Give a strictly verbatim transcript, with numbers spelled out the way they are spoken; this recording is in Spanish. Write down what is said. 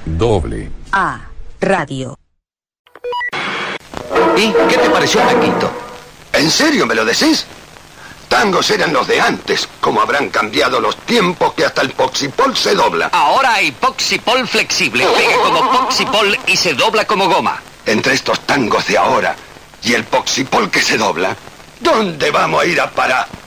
Doble A Radio. ¿Y qué te pareció Taquito? ¿En serio me lo decís? Tangos eran los de antes. Como habrán cambiado los tiempos que hasta el Poxipol se dobla. Ahora hay Poxipol flexible. Pega como Poxipol y se dobla como goma. Entre estos tangos de ahora y el Poxipol que se dobla, ¿dónde vamos a ir a parar?